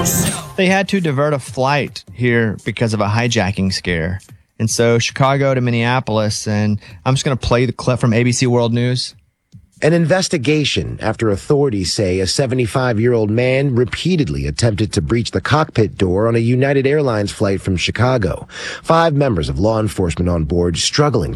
They had to divert a flight here because of a hijacking scare. And so Chicago to Minneapolis, and I'm just going to play the clip from ABC World News. An investigation after authorities say a 75-year-old man repeatedly attempted to breach the cockpit door on a United Airlines flight from Chicago. 5 members of law enforcement on board struggling